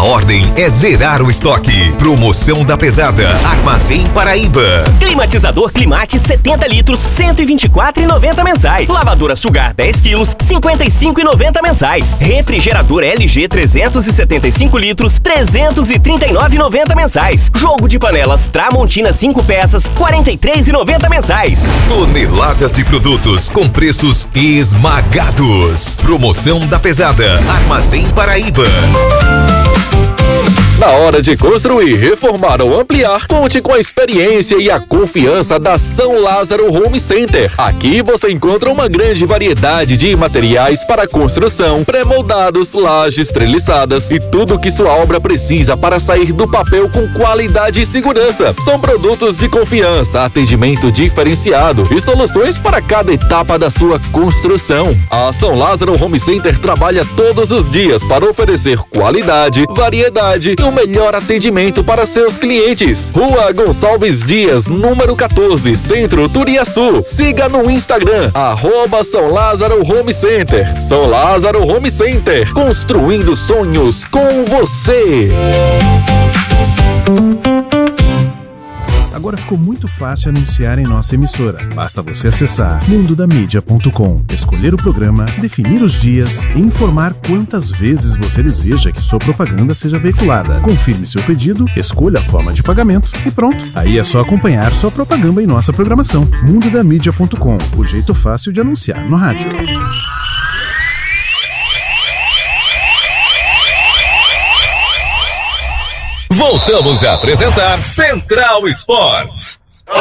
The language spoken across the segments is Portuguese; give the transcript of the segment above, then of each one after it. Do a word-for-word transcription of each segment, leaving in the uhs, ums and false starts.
ordem é zerar o estoque. Promoção da pesada. Armazém Paraíba. Climatizador Climate setenta litros, cento e vinte e quatro reais e noventa centavos mensais. Lavadora Sugar dez quilos, cinquenta e cinco reais e noventa centavos mensais. Refrigerador L G trezentos e setenta e cinco litros, trezentos e trinta e nove reais e noventa centavos mensais. Jogo de panelas Tramontina cinco peças, quarenta e três reais e noventa centavos mensais. Toneladas de produtos com preços esmagados. Promoção da pesada. Armazém Paraíba. Na hora de construir, reformar ou ampliar, conte com a experiência e a confiança da São Lázaro Home Center. Aqui você encontra uma grande variedade de materiais para construção, pré-moldados, lajes treliçadas e tudo que sua obra precisa para sair do papel com qualidade e segurança. São produtos de confiança, atendimento diferenciado e soluções para cada etapa da sua construção. A São Lázaro Home Center trabalha todos os dias para oferecer qualidade, variedade e o melhor atendimento para seus clientes. Rua Gonçalves Dias, número quatorze, Centro Turiaçu. Siga no Instagram, arroba São Lázaro Home Center. São Lázaro Home Center, construindo sonhos com você. Agora ficou muito fácil anunciar em nossa emissora. Basta você acessar mundo da mídia ponto com, escolher o programa, definir os dias e informar quantas vezes você deseja que sua propaganda seja veiculada. Confirme seu pedido, escolha a forma de pagamento e pronto. Aí é só acompanhar sua propaganda em nossa programação. mundo da mídia ponto com, o jeito fácil de anunciar no rádio. Voltamos a apresentar Central Esportes.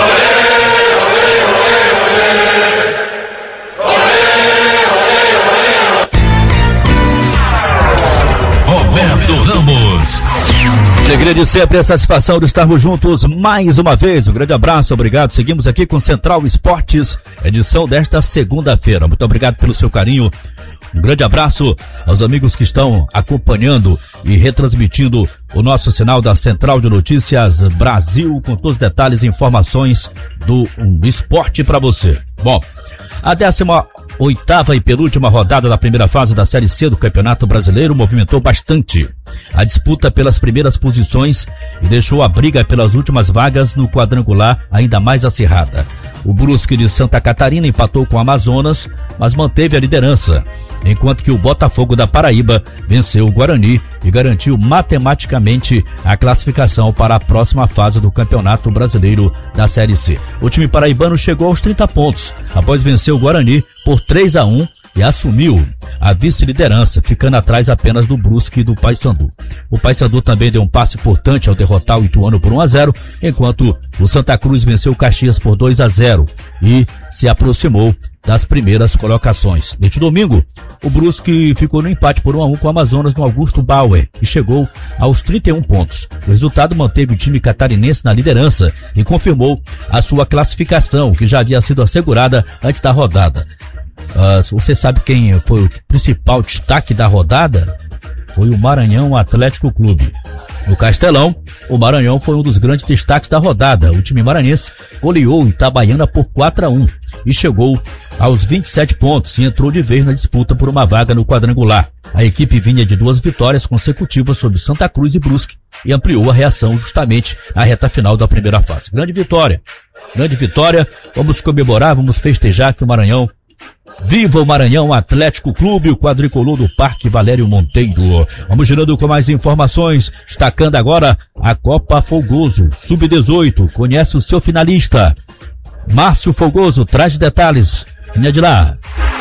Roberto Ramos. Alegria de sempre, a satisfação de estarmos juntos mais uma vez. Um grande abraço, obrigado. Seguimos aqui com Central Esportes, edição desta segunda-feira. Muito obrigado pelo seu carinho. Um grande abraço aos amigos que estão acompanhando e retransmitindo o nosso sinal da Central de Notícias Brasil, com todos os detalhes e informações do um, esporte para você. Bom, a décima oitava e penúltima rodada da primeira fase da Série C do Campeonato Brasileiro movimentou bastante a disputa pelas primeiras posições e deixou a briga pelas últimas vagas no quadrangular ainda mais acirrada. O Brusque de Santa Catarina empatou com o Amazonas, mas manteve a liderança, enquanto que o Botafogo da Paraíba venceu o Guarani e garantiu matematicamente a classificação para a próxima fase do Campeonato Brasileiro da Série C. O time paraibano chegou aos trinta pontos, após vencer o Guarani por três a um e assumiu a vice-liderança, ficando atrás apenas do Brusque e do Paysandu. O Paysandu também deu um passo importante ao derrotar o Ituano por um a zero, enquanto o Santa Cruz venceu o Caxias por dois a zero e se aproximou das primeiras colocações. Neste domingo, o Brusque ficou no empate por um a um com o Amazonas no Augusto Bauer e chegou aos trinta e um pontos. O resultado manteve o time catarinense na liderança e confirmou a sua classificação, que já havia sido assegurada antes da rodada. Uh, você sabe quem foi o principal destaque da rodada? Foi o Maranhão Atlético Clube. No Castelão, o Maranhão foi um dos grandes destaques da rodada. O time maranhense goleou Itabaiana por quatro a um e chegou aos vinte e sete pontos e entrou de vez na disputa por uma vaga no quadrangular. A equipe vinha de duas vitórias consecutivas sobre Santa Cruz e Brusque e ampliou a reação justamente na reta final da primeira fase. Grande vitória, grande vitória. Vamos comemorar, vamos festejar que o Maranhão... Viva o Maranhão Atlético Clube, o quadricolor do Parque Valério Monteiro. Vamos girando com mais informações, destacando agora a Copa Fogoso sub dezoito. Conhece o seu finalista? Márcio Fogoso traz detalhes. Vinha de lá.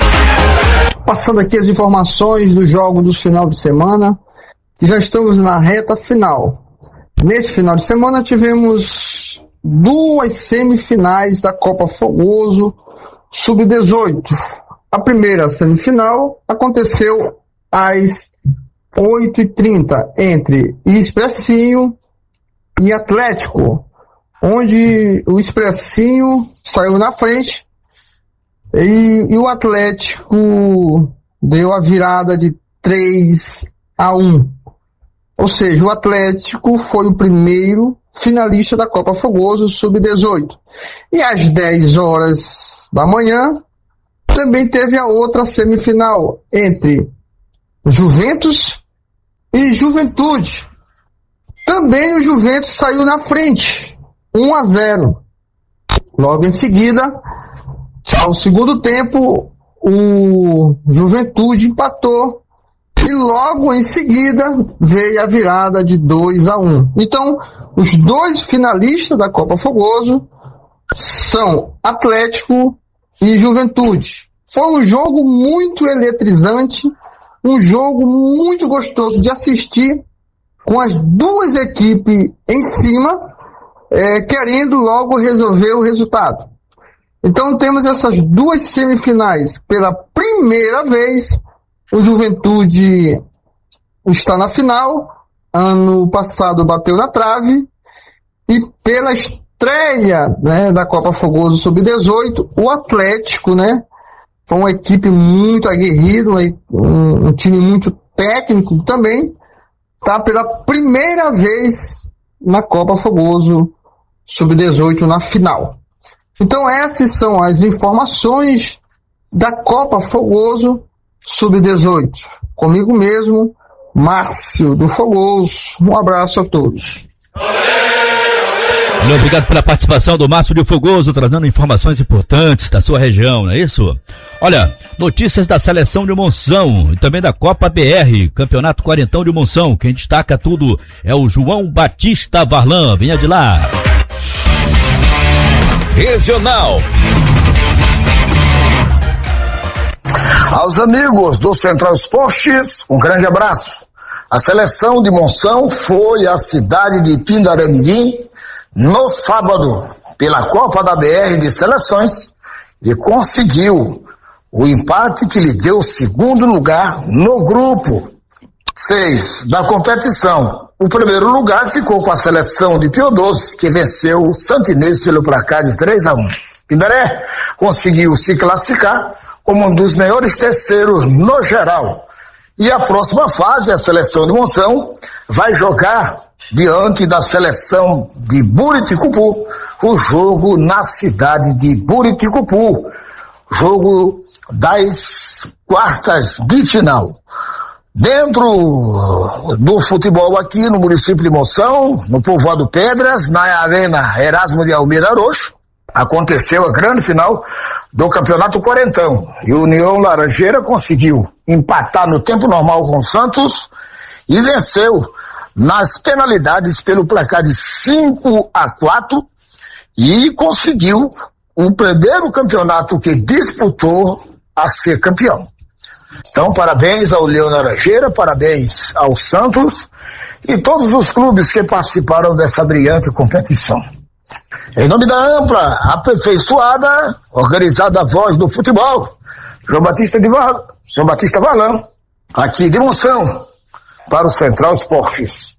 Passando aqui as informações do jogo do final de semana, que já estamos na reta final. Neste final de semana tivemos duas semifinais da Copa Fogoso sub dezoito. A primeira semifinal aconteceu às oito e trinta entre Expressinho e Atlético, onde o Expressinho saiu na frente e, e o Atlético deu a virada de três a um. Ou seja, o Atlético foi o primeiro finalista da Copa Fogoso sub dezoito. E às dez horas da manhã também teve a outra semifinal entre Juventus e Juventude, Também o Juventus saiu na frente, um a zero. Logo em seguida, ao segundo tempo, o Juventude empatou e logo em seguida veio a virada de dois a um. Então, os dois finalistas da Copa Fogoso são Atlético e Juventude. Foi um jogo muito eletrizante, um jogo muito gostoso de assistir, com as duas equipes em cima, é, querendo logo resolver o resultado. Então temos essas duas semifinais. Pela primeira vez, o Juventude está na final. Ano passado bateu na trave. E pela estreia, né, da Copa Fogoso sub dezoito, o Atlético, né, foi uma equipe muito aguerrida, um, um time muito técnico também, está pela primeira vez na Copa Fogoso sub dezoito na final. Então essas são as informações da Copa Fogoso sub dezoito. Comigo mesmo, Márcio do Fogoso. Um abraço a todos. Muito obrigado pela participação do Márcio do Fogoso, trazendo informações importantes da sua região, não é isso? Olha, notícias da seleção de Monção e também da Copa B R, Campeonato Quarentão de Monção. Quem destaca tudo é o João Batista Varlan. Venha de lá. Regional. Aos amigos do Central Esportes, um grande abraço. A seleção de Monção foi à cidade de Pindaramirim no sábado, pela Copa da B R de Seleções, e conseguiu o empate que lhe deu o segundo lugar no grupo seis da competição. O primeiro lugar ficou com a seleção de Pio doze, que venceu o Santinês pelo placar de três a um. Pindaré conseguiu se classificar como um dos melhores terceiros no geral. E a próxima fase, a seleção de Monção vai jogar diante da seleção de Buriticupu, o jogo na cidade de Buriticupu, jogo das quartas de final. Dentro do futebol aqui no município de Monção, no povoado Pedras, na Arena Erasmo de Almeida Arocho, aconteceu a grande final do Campeonato Quarentão. E o União Laranjeira conseguiu empatar no tempo normal com o Santos e venceu nas penalidades pelo placar de cinco a quatro e conseguiu o primeiro campeonato que disputou a ser campeão. Então, parabéns ao Leão Laranjeira, parabéns ao Santos e todos os clubes que participaram dessa brilhante competição. Em nome da ampla, aperfeiçoada, organizada Voz do Futebol, João Batista de Val... João Batista Valão, aqui de Monção, para o Central Esportes.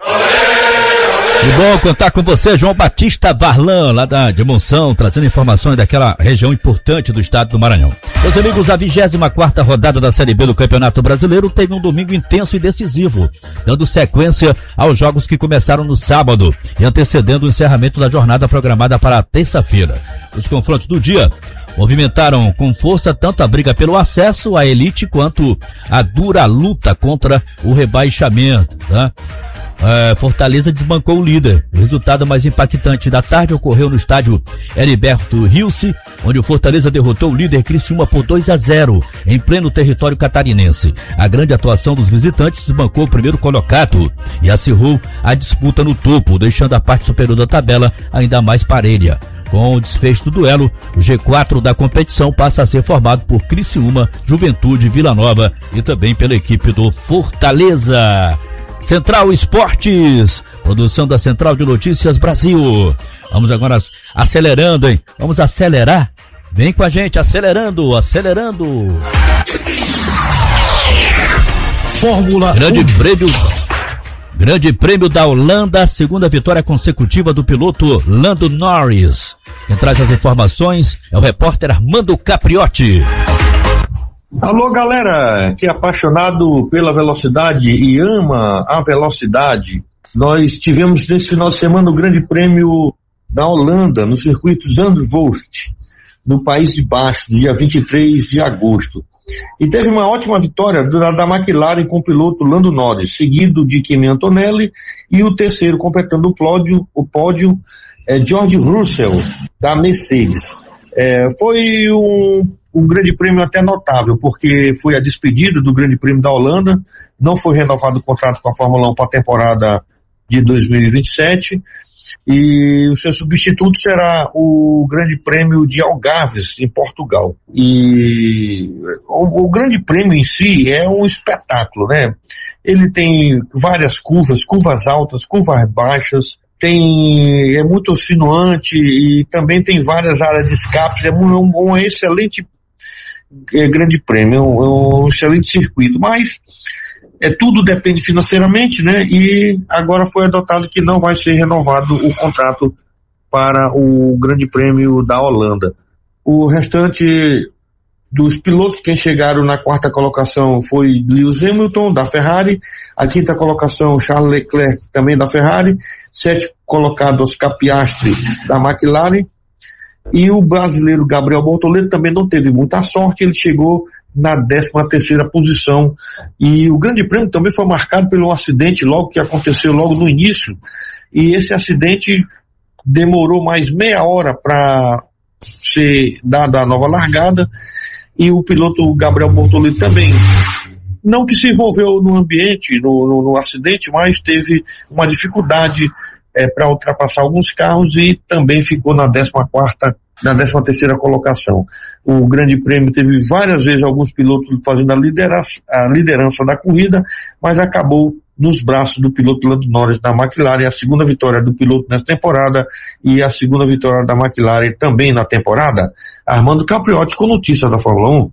Que bom contar com você, João Batista Varlan, lá da, de Monção, trazendo informações daquela região importante do estado do Maranhão. Meus amigos, a vigésima quarta rodada da Série B do Campeonato Brasileiro teve um domingo intenso e decisivo, dando sequência aos jogos que começaram no sábado e antecedendo o encerramento da jornada programada para a terça-feira. Os confrontos do dia movimentaram com força tanto a briga pelo acesso à elite quanto a dura luta contra o rebaixamento, tá? É, Fortaleza desbancou o líder. O resultado mais impactante da tarde ocorreu no estádio Heriberto Rilse, onde o Fortaleza derrotou o líder Criciúma por dois a zero, em pleno território catarinense. A grande atuação dos visitantes desbancou o primeiro colocado e acirrou a disputa no topo, deixando a parte superior da tabela ainda mais parelha. Com o desfecho do duelo, o G quatro da competição passa a ser formado por Criciúma, Juventude, Vila Nova e também pela equipe do Fortaleza. Central Esportes, produção da Central de Notícias Brasil. Vamos agora acelerando, hein? Vamos acelerar? Vem com a gente, acelerando, acelerando. Fórmula Grande um. Prêmio, Grande Prêmio da Holanda, segunda vitória consecutiva do piloto Lando Norris. Quem traz as informações é o repórter Armando Capriotti. Alô, galera que é apaixonado pela velocidade e ama a velocidade. Nós tivemos nesse final de semana o Grande Prêmio da Holanda, no circuito Zandvoort, no País de Baixo, no dia vinte e três de agosto. E teve uma ótima vitória da, da McLaren com o piloto Lando Norris, seguido de Kimi Antonelli, e o terceiro completando o pódio, o pódio é George Russell, da Mercedes. É, foi um, um grande prêmio até notável, porque foi a despedida do grande prêmio da Holanda, não foi renovado o contrato com a Fórmula um para a temporada de dois mil e vinte e sete, e o seu substituto será o Grande Prêmio de Algarves, em Portugal. E o, o Grande Prêmio em si é um espetáculo, né? Ele tem várias curvas, curvas altas, curvas baixas, tem, é muito sinuante e também tem várias áreas de escape. É um, um, um excelente é, Grande Prêmio, é um, um excelente circuito, mas é, tudo depende financeiramente, né? E agora foi adotado que não vai ser renovado o contrato para o Grande Prêmio da Holanda. O restante dos pilotos, quem chegaram na quarta colocação foi Lewis Hamilton, da Ferrari. A quinta colocação, Charles Leclerc, também da Ferrari. Sete colocado, Oscar Piastri, da McLaren. E o brasileiro Gabriel Bortoleto também não teve muita sorte, ele chegou na décima terceira posição, e o Grande Prêmio também foi marcado pelo acidente logo que aconteceu logo no início, e esse acidente demorou mais meia hora para ser dada a nova largada, e o piloto Gabriel Bortoleto também, não que se envolveu no ambiente, no, no, no acidente, mas teve uma dificuldade é, para ultrapassar alguns carros e também ficou na décima quarta, na décima terceira colocação. O Grande Prêmio teve várias vezes alguns pilotos fazendo a liderança, a liderança da corrida, mas acabou nos braços do piloto Lando Norris da McLaren, a segunda vitória do piloto nessa temporada e a segunda vitória da McLaren também na temporada. Armando Capriotti com notícia da Fórmula um.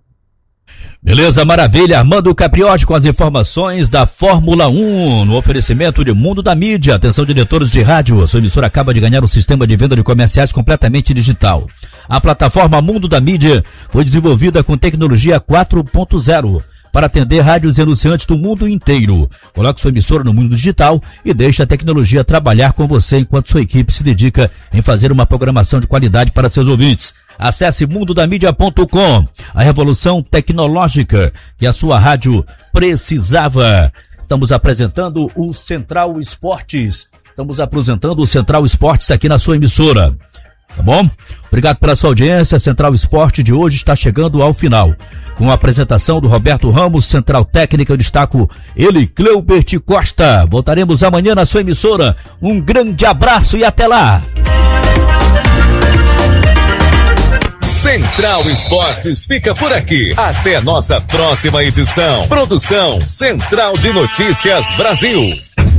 Beleza, maravilha. Armando Capriotti com as informações da Fórmula um, no oferecimento de Mundo da Mídia. Atenção, diretores de rádio, a sua emissora acaba de ganhar um sistema de venda de comerciais completamente digital. A plataforma Mundo da Mídia foi desenvolvida com tecnologia quatro ponto zero para atender rádios e anunciantes do mundo inteiro. Coloque sua emissora no mundo digital e deixe a tecnologia trabalhar com você enquanto sua equipe se dedica em fazer uma programação de qualidade para seus ouvintes. Acesse mundo da mídia ponto com, a revolução tecnológica que a sua rádio precisava. Estamos apresentando o Central Esportes. Estamos apresentando o Central Esportes aqui na sua emissora. Tá bom? Obrigado pela sua audiência. Central Esporte de hoje está chegando ao final. Com a apresentação do Roberto Ramos, Central Técnica, eu destaco ele, Cleubert Costa. Voltaremos amanhã na sua emissora. Um grande abraço e até lá! Central Esportes fica por aqui. Até nossa próxima edição. Produção Central de Notícias Brasil.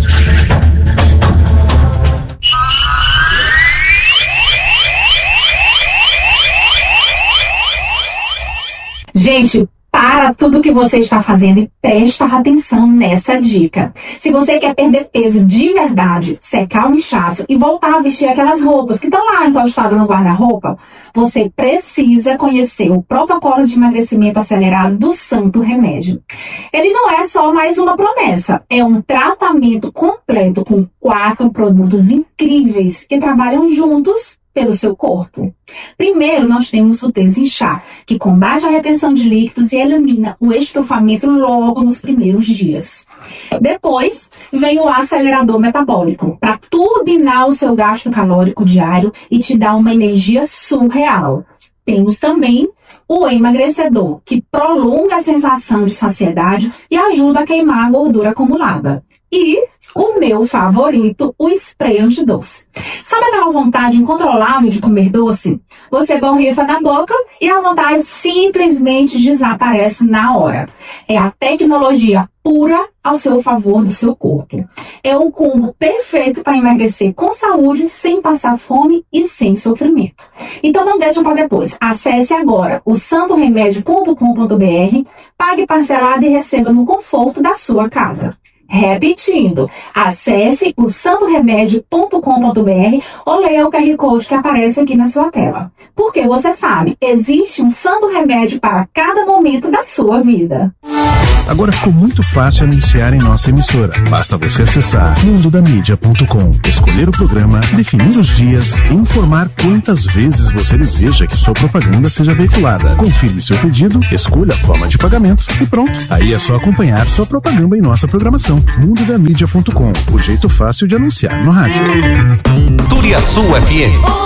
Gente, para tudo que você está fazendo e presta atenção nessa dica. Se você quer perder peso de verdade, secar o inchaço e voltar a vestir aquelas roupas que estão lá encostadas no guarda-roupa, você precisa conhecer o protocolo de emagrecimento acelerado do Santo Remédio. Ele não é só mais uma promessa, é um tratamento completo com quatro produtos incríveis que trabalham juntos pelo seu corpo. Primeiro, nós temos o Desinchar, que combate a retenção de líquidos e elimina o estufamento logo nos primeiros dias. Depois, vem o acelerador metabólico, para turbinar o seu gasto calórico diário e te dar uma energia surreal. Temos também o emagrecedor, que prolonga a sensação de saciedade e ajuda a queimar a gordura acumulada. E o meu favorito, o spray antidoce. Sabe aquela vontade incontrolável de comer doce? Você borrifa na boca e a vontade simplesmente desaparece na hora. É a tecnologia pura ao seu favor do seu corpo. É o combo perfeito para emagrecer com saúde, sem passar fome e sem sofrimento. Então não deixa para depois. Acesse agora o santo remédio ponto com ponto br, pague parcelado e receba no conforto da sua casa. Repetindo, acesse o santo remédio ponto com ponto br ou leia o Q R Code que aparece aqui na sua tela. Porque você sabe, existe um santo remédio para cada momento da sua vida. Agora ficou muito fácil anunciar em nossa emissora. Basta você acessar mundo da mídia ponto com, escolher o programa, definir os dias e informar quantas vezes você deseja que sua propaganda seja veiculada. Confirme seu pedido, escolha a forma de pagamento e pronto. Aí é só acompanhar sua propaganda em nossa programação. mundo da mídia ponto com, o jeito fácil de anunciar no rádio. Turiaçu F M.